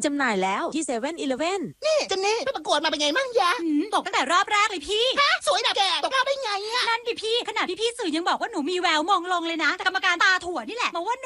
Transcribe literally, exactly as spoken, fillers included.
จำหน่ายแล้วที่เซเว่นอีเลฟเว่นนี่เจนนี่ไปประกวดมาเป็นไงมั่งยะตกตั้งแต่รอบแรกเลยพี่สวยนะแกตกรอบได้ไงอะนั่นดิพี่ขนาดพี่ๆสื่อยังบอกว่าหนูมีแววมองลงเลยนะแต่กรรมการตาถั่วนี่แหละบอกว่า